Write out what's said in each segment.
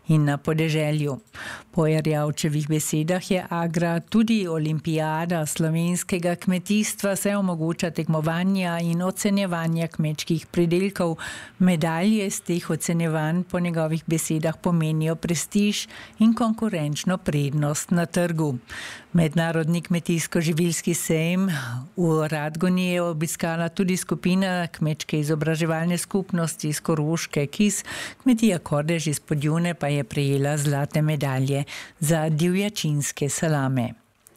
in na podeželju. Po Erjavčevih besedah je Agra tudi olimpijada slovenskega kmetijstva, saj omogoča tekmovanja in ocenjevanja kmečkih pridelkov. Medalje z teh ocenjevanj po njegovih besedah pomenijo prestiž in konkurenčno prednost na trgu. Mednarodni kmetijsko-živilski sejem v Radgoni je obiskala tudi skupina kmečke izobraževalne skupnosti iz Koroške, KIS. Kmetija Kordež iz Podjune pa je prejela zlate medalje za divjačinske salame.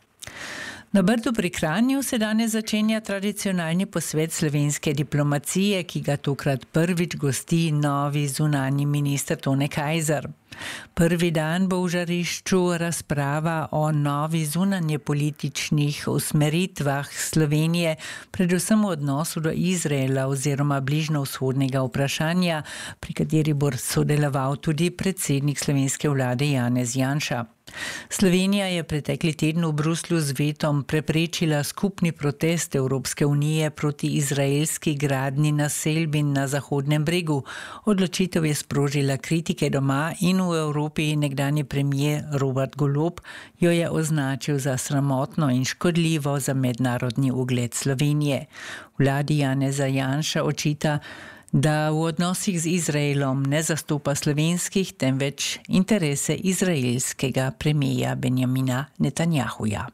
Na Brdu pri Kranju se danes začenja tradicionalni posvet slovenske diplomacije, ki ga tokrat prvič gosti novi zunanji minister Tone Kajzer. Prvi dan bo v žarišču razprava o novi zunanjepolitičnih usmeritvah Slovenije, predvsem v odnosu do Izraela oziroma bližnjevzhodnega vprašanja, pri kateri bo sodeloval tudi predsednik slovenske vlade Janez Janša. Slovenija je pretekli teden v Bruslju z vetom preprečila skupni protest Evropske unije proti izraelski gradnji naselbin na Zahodnem bregu. Odločitev je sprožila kritike doma in v Evropi. Nekdanji premier Robert Golob jo je označil za sramotno in škodljivo za mednarodni ugled Slovenije. Vladi Janeza Janša očita, da v odnosih z Izraelom ne zastopa slovenskih, temveč interese izraelskega premierja Benjamina Netanjahuja.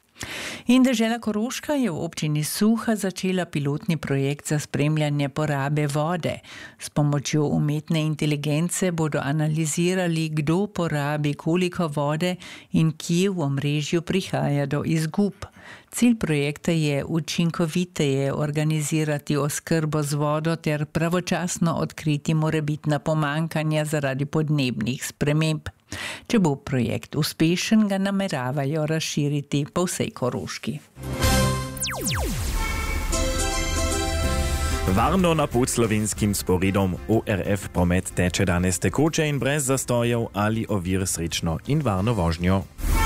In dežela Koroška je v občini Suha začela pilotni projekt za spremljanje porabe vode. S pomočjo umetne inteligence bodo analizirali, kdo porabi koliko vode in kje v omrežju prihaja do izgub. Cilj projekta je učinkoviteje organizirati oskrbo z vodo ter pravočasno odkriti morebitna pomanjkanja zaradi podnebnih sprememb. Če bo projekt uspešen, ga nameravajo razširiti po vsej Koroški. Varno na pod slovenskim sporedom ORF promet teče danes tekoče in brez zastojev ali ovir, srečno in varno vožnjo.